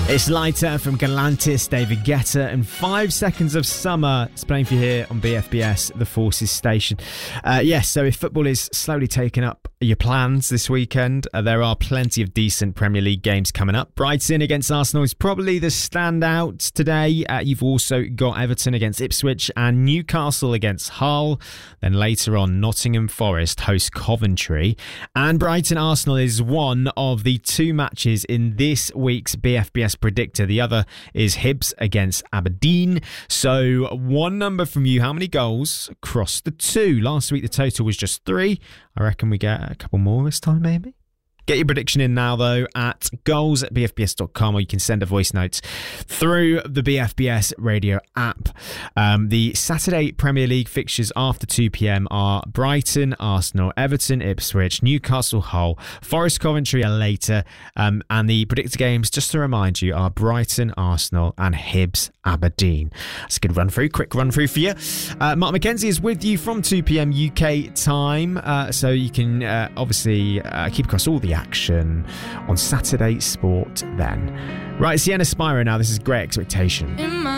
It's Lighter from Galantis, David Guetta, and 5 Seconds of Summer. It's playing for you here on BFBS, the Forces station. So if football is slowly taking up your plans this weekend, there are plenty of decent Premier League games coming up. Brighton against Arsenal is probably the standout today. You've also got Everton against Ipswich and Newcastle against Hull. Then later on, Nottingham Forest host Coventry. And Brighton-Arsenal is one of the two matches in this week's BFBS Predictor. The other is Hibs against Aberdeen. So one number from you. How many goals across the two? Last week the total was just 3. I reckon we get a couple more this time, maybe. Get your prediction in now, though, at goals@bfbs.com, or you can send a voice note through the BFBS radio app. The Saturday Premier League fixtures after 2 p.m. are Brighton, Arsenal, Everton, Ipswich, Newcastle, Hull, Forest, Coventry are later. And the predictor games, just to remind you, are Brighton, Arsenal, and Hibs, Aberdeen. That's a good run through, quick run through for you. Mark McKenzie is with you from 2 p.m. UK time, so you can obviously keep across all the action on Saturday Sport then. Right, Sienna Spiro now. This is Great Expectation.